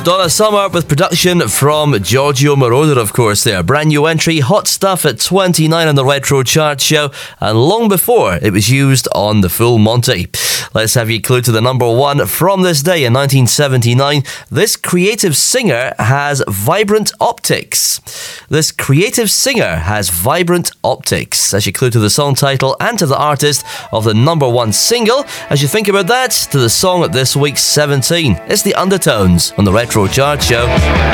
Donna Summer with production from Giorgio Moroder, of course, there. Brand new entry, Hot Stuff at 29 on the Retro Chart Show, and long before it was used on the Full Monty. Let's have you clue to the number one from this day in 1979. This creative singer has vibrant optics. This creative singer has vibrant optics. As you clue to the song title and to the artist of the number one single, as you think about that, to the song at this week's 17. It's the Undertones on the Retro Chart Show.